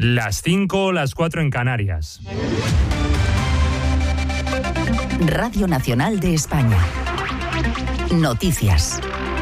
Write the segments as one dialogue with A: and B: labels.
A: Las 5, las 4 en Canarias.
B: Radio Nacional de España. Noticias.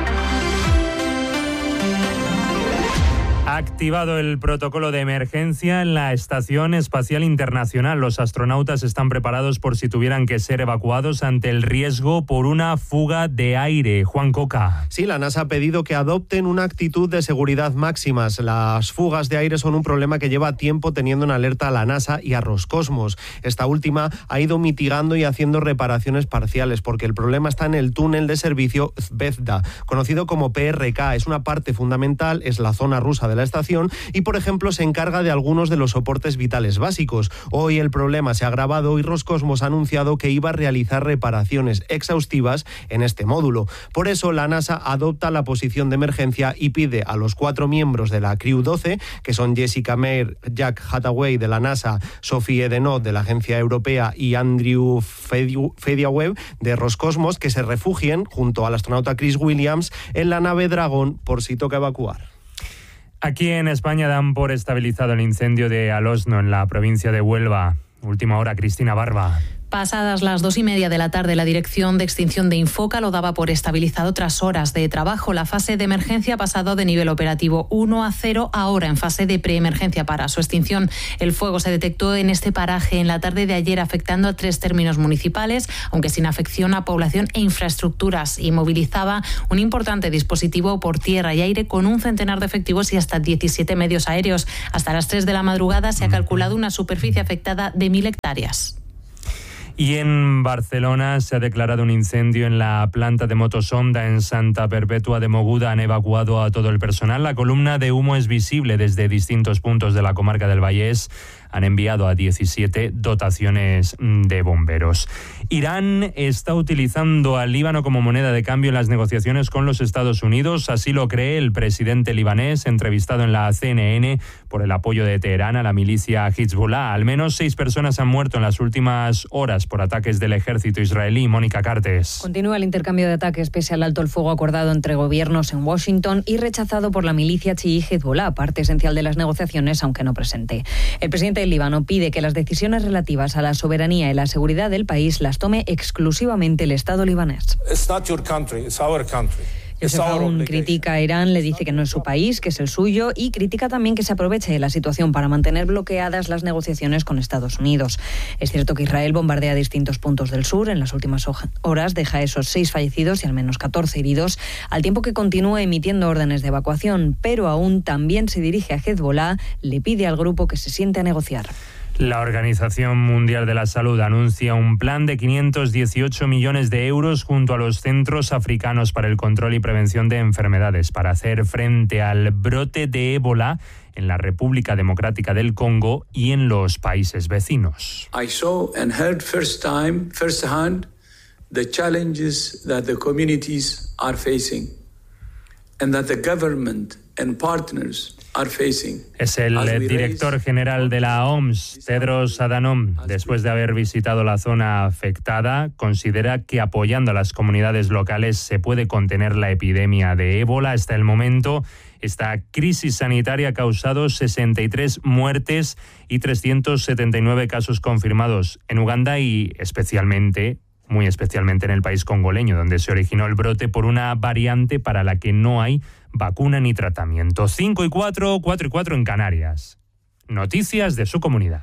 A: Ha activado el protocolo de emergencia en la Estación Espacial Internacional. Los astronautas están preparados por si tuvieran que ser evacuados ante el riesgo por una fuga de aire. Juan Coca.
C: Sí, la NASA ha pedido que adopten una actitud de seguridad máximas. Las fugas de aire son un problema que lleva tiempo teniendo en alerta a la NASA y a Roscosmos. Esta última ha ido mitigando y haciendo reparaciones parciales porque el problema está en el túnel de servicio Zvezda, conocido como PRK. Es una parte fundamental, es la zona rusa de la estación y, por ejemplo, se encarga de algunos de los soportes vitales básicos. Hoy el problema se ha agravado y Roscosmos ha anunciado que iba a realizar reparaciones exhaustivas en este módulo. Por eso la NASA adopta la posición de emergencia y pide a los 4 miembros de la Crew 12, que son Jessica Meir, Jack Hathaway de la NASA, Sophie Edenot de la Agencia Europea y Andrew Fediaweb de Roscosmos, que se refugien junto al astronauta Chris Williams en la nave Dragon por si toca evacuar.
A: Aquí en España dan por estabilizado el incendio de Alosno, en la provincia de Huelva. Última hora, Cristina Barba.
D: Pasadas las 2:30 de la tarde, la Dirección de Extinción de Infoca lo daba por estabilizado tras horas de trabajo. La fase de emergencia ha pasado de nivel operativo 1 a 0, ahora en fase de preemergencia para su extinción. El fuego se detectó en este paraje en la tarde de ayer, afectando a 3 términos municipales, aunque sin afección a población e infraestructuras, y movilizaba un importante dispositivo por tierra y aire con un centenar de efectivos y hasta 17 medios aéreos. Hasta las 3 de la madrugada se ha calculado una superficie afectada de 1.000 hectáreas.
A: Y en Barcelona se ha declarado un incendio en la planta de Motosonda en Santa Perpètua de Mogoda. Han evacuado a todo el personal. La columna de humo es visible desde distintos puntos de la comarca del Vallès. Han enviado a 17 dotaciones de bomberos. Irán está utilizando al Líbano como moneda de cambio en las negociaciones con los Estados Unidos. Así lo cree el presidente libanés, entrevistado en la CNN por el apoyo de Teherán a la milicia Hezbollah. Al menos 6 personas han muerto en las últimas horas por ataques del ejército israelí. Mónica Cartes.
E: Continúa el intercambio de ataques pese al alto el fuego acordado entre gobiernos en Washington y rechazado por la milicia chií Hezbollah, parte esencial de las negociaciones, aunque no presente. El presidente del Líbano pide que las decisiones relativas a la soberanía y la seguridad del país las tome exclusivamente el Estado libanés.
F: It's not your country, it's our country.
E: Joseph Aoun critica a Irán, le dice que no es su país, que es el suyo, y critica también que se aproveche de la situación para mantener bloqueadas las negociaciones con Estados Unidos. Es cierto que Israel bombardea distintos puntos del sur. En las últimas horas deja esos 6 fallecidos y al menos 14 heridos, al tiempo que continúa emitiendo órdenes de evacuación, pero aún también se dirige a Hezbollah, le pide al grupo que se siente a negociar.
A: La Organización Mundial de la Salud anuncia un plan de 518 millones de euros junto a los centros africanos para el control y prevención de enfermedades para hacer frente al brote de ébola en la República Democrática del Congo y en los países vecinos.
G: I saw and heard firsthand the challenges that the communities are facing and that the government and partners are facing.
A: Es el director general de la OMS, Tedros Adhanom, después de haber visitado la zona afectada, considera que apoyando a las comunidades locales se puede contener la epidemia de ébola. Hasta el momento, esta crisis sanitaria ha causado 63 muertes y 379 casos confirmados en Uganda y muy especialmente en el país congoleño, donde se originó el brote por una variante para la que no hay vacuna ni tratamiento. 5 y 4, 4 y 4 en Canarias. Noticias de su comunidad.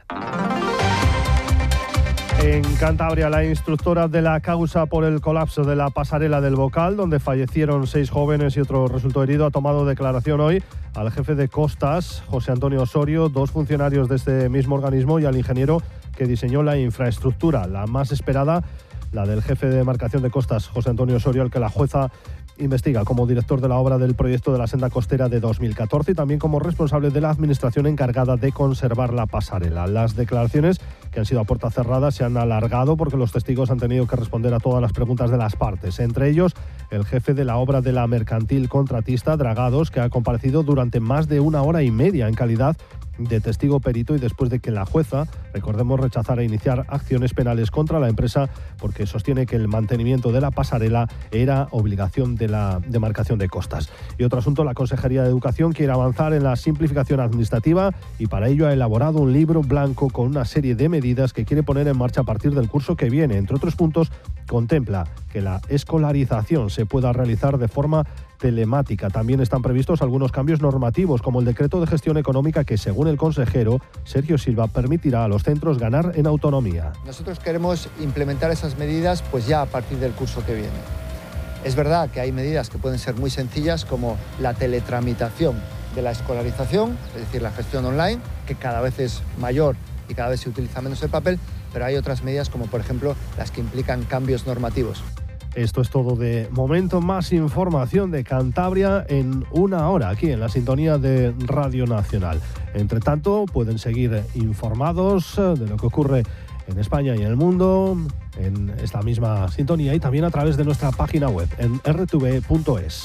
H: En Cantabria, la instructora de la causa por el colapso de la pasarela del Bocal, donde fallecieron 6 jóvenes y otro resultó herido, ha tomado declaración hoy al jefe de Costas, José Antonio Osorio, 2 funcionarios de este mismo organismo y al ingeniero que diseñó la infraestructura, la más esperada, la del jefe de demarcación de Costas, José Antonio Osorio, al que la jueza investiga como director de la obra del proyecto de la senda costera de 2014 y también como responsable de la administración encargada de conservar la pasarela. Las declaraciones, que han sido a puerta cerrada, se han alargado porque los testigos han tenido que responder a todas las preguntas de las partes, entre ellos el jefe de la obra de la mercantil contratista Dragados, que ha comparecido durante más de 1 hora y media en calidad de testigo perito y después de que la jueza, recordemos, rechazara iniciar acciones penales contra la empresa porque sostiene que el mantenimiento de la pasarela era obligación de la demarcación de costas. Y otro asunto, la Consejería de Educación quiere avanzar en la simplificación administrativa y para ello ha elaborado un libro blanco con una serie de medidas que quiere poner en marcha a partir del curso que viene. Entre otros puntos, contempla que la escolarización se pueda realizar de forma telemática. También están previstos algunos cambios normativos, como el decreto de gestión económica que, según el consejero Sergio Silva, permitirá a los centros ganar en autonomía.
I: Nosotros queremos implementar esas medidas pues ya a partir del curso que viene. Es verdad que hay medidas que pueden ser muy sencillas, como la teletramitación de la escolarización, es decir, la gestión online, que cada vez es mayor y cada vez se utiliza menos el papel, pero hay otras medidas como, por ejemplo, las que implican cambios normativos.
H: Esto es todo de momento. Más información de Cantabria en una hora, aquí en la sintonía de Radio Nacional. Entre tanto, pueden seguir informados de lo que ocurre en España y en el mundo en esta misma sintonía y también a través de nuestra página web en rtv.es.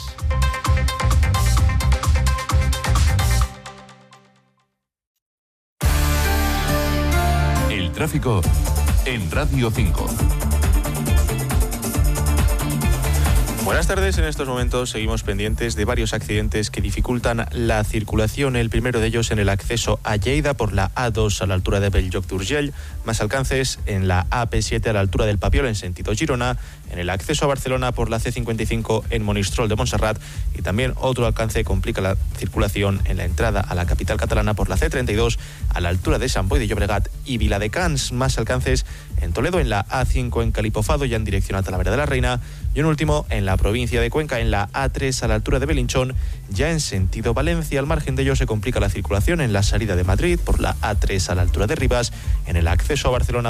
J: El tráfico en Radio 5.
K: Buenas tardes. En estos momentos seguimos pendientes de varios accidentes que dificultan la circulación. El primero de ellos en el acceso a Lleida por la A2 a la altura de Bell-lloc d'Urgell. Más alcances en la AP7 a la altura del Papiol en sentido Girona. En el acceso a Barcelona por la C55 en Monistrol de Montserrat. Y también otro alcance complica la circulación en la entrada a la capital catalana por la C32 a la altura de Sant Boi de Llobregat y Viladecans. Más alcances en Toledo en la A5 en Calipofado ya en dirección a Talavera de la Reina. Y un último en la provincia de Cuenca en la A3 a la altura de Belinchón ya en sentido Valencia. Al margen de ello se complica la circulación en la salida de Madrid por la A3 a la altura de Rivas, en el acceso a Barcelona